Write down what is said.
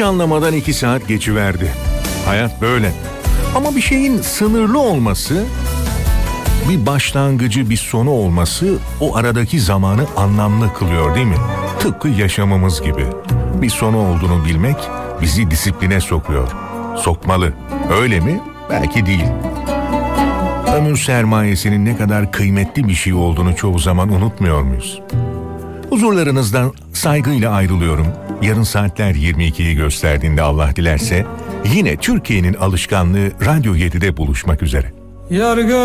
anlamadan 2 saat geçiverdi. Hayat böyle. Ama bir şeyin sınırlı olması, bir başlangıcı, bir sonu olması o aradaki zamanı anlamlı kılıyor, değil mi? Tıpkı yaşamımız gibi. Bir sonu olduğunu bilmek bizi disipline sokuyor. Sokmalı. Öyle mi? Belki değil. Ömür sermayesinin ne kadar kıymetli bir şey olduğunu çoğu zaman unutmuyor muyuz? Huzurlarınızdan saygıyla ayrılıyorum. Yarın saatler 22'yi gösterdiğinde Allah dilerse yine Türkiye'nin alışkanlığı Radyo 7'de buluşmak üzere.